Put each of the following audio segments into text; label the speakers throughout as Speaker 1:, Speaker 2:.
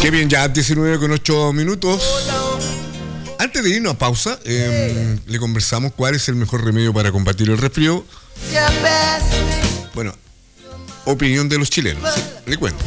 Speaker 1: Qué bien, ya 19:08. Antes de irnos a pausa, le conversamos cuál es el mejor remedio para combatir el resfrío. Bueno, opinión de los chilenos, ¿sí? Le cuento.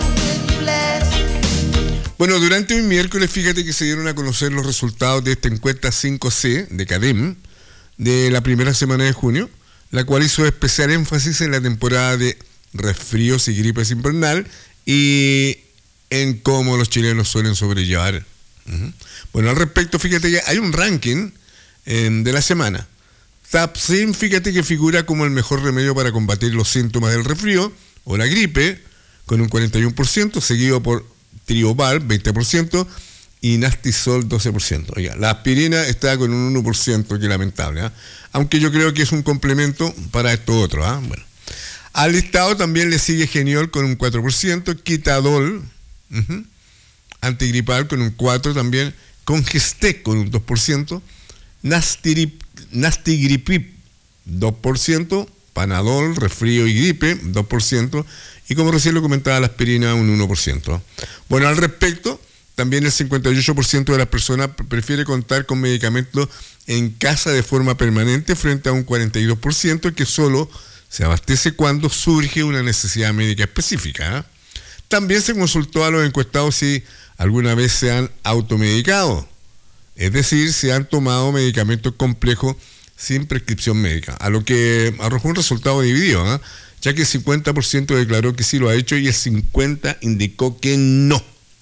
Speaker 1: Bueno, durante un miércoles, fíjate que se dieron a conocer los resultados de esta encuesta 5C de CADEM de la primera semana de junio, la cual hizo especial énfasis en la temporada de resfríos y gripes invernal y en cómo los chilenos suelen sobrellevar. Bueno, al respecto, fíjate que hay un ranking de la semana. Tapsin, fíjate que figura como el mejor remedio para combatir los síntomas del resfrío o la gripe, con un 41%, seguido por Trioval, 20%, y Nastisol, 12%. Oiga, la aspirina está con un 1%, que lamentable, ¿eh? Aunque yo creo que es un complemento para esto otro, ¿eh? Bueno. Al listado también le sigue Geniol con un 4%, Quitadol, antigripal con un 4% también, Congestec con un 2%, Nastigripip 2%, Panadol, resfrío y gripe 2%, y como recién lo comentaba, la aspirina un 1%. Bueno, al respecto, también el 58% de las personas prefiere contar con medicamentos en casa de forma permanente frente a un 42% que solo se abastece cuando surge una necesidad médica específica, ¿eh? También se consultó a los encuestados si alguna vez se han automedicado, es decir, si han tomado medicamentos complejos sin prescripción médica, a lo que arrojó un resultado dividido, ¿eh? Ya que el 50% declaró que sí lo ha hecho y el 50% indicó que no.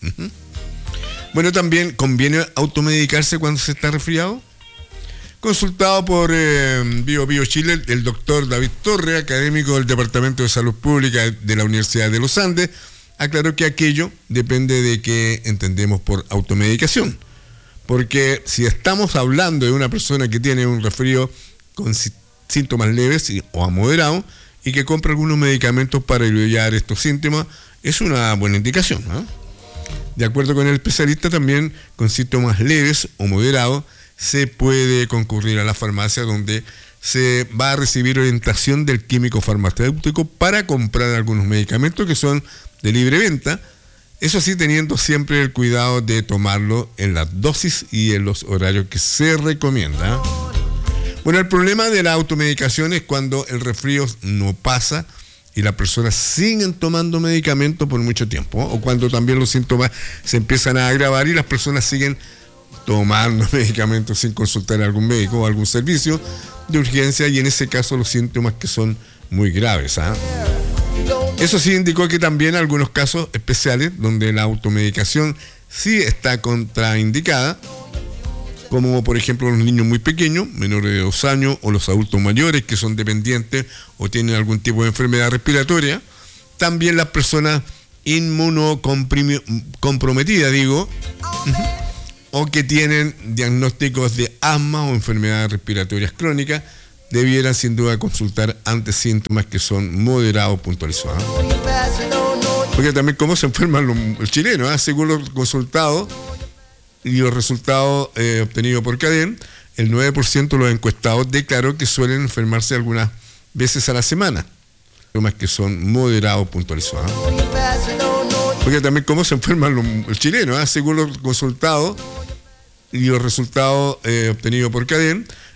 Speaker 1: Bueno, también conviene automedicarse cuando se está resfriado. Consultado por Bio Chile, el doctor David Torre, académico del Departamento de Salud Pública de la Universidad de los Andes, aclaró que aquello depende de qué entendemos por automedicación. Porque si estamos hablando de una persona que tiene un resfrío con síntomas leves o moderados y que compra algunos medicamentos para aliviar estos síntomas, es una buena indicación, ¿no? De acuerdo con el especialista, también con síntomas leves o moderados se puede concurrir a la farmacia donde se va a recibir orientación del químico farmacéutico para comprar algunos medicamentos que son de libre venta, eso sí teniendo siempre el cuidado de tomarlo en las dosis y en los horarios que se recomienda. Bueno, el problema de la automedicación es cuando el resfrío no pasa y las personas siguen tomando medicamentos por mucho tiempo, o cuando también los síntomas se empiezan a agravar y las personas siguen tomando medicamentos sin consultar a algún médico o algún servicio de urgencia, y en ese caso los síntomas que son muy graves, ¿eh? Eso sí indicó que también algunos casos especiales donde la automedicación sí está contraindicada, como por ejemplo los niños muy pequeños, menores de 2 años, o los adultos mayores que son dependientes o tienen algún tipo de enfermedad respiratoria, también las personas inmunocomprometidas, o que tienen diagnósticos de asma o enfermedades respiratorias crónicas, debieran sin duda consultar ante síntomas que son moderados puntualizados. Porque también cómo se enferman los chilenos, ¿eh? Según los consultados y los resultados obtenidos por CADEM, el 9% de los encuestados declaró que suelen enfermarse algunas veces a la semana, síntomas que son moderados puntualizados. Porque también cómo se enferman los chilenos, ¿eh? Según los consultados y los resultados obtenidos por CADEM,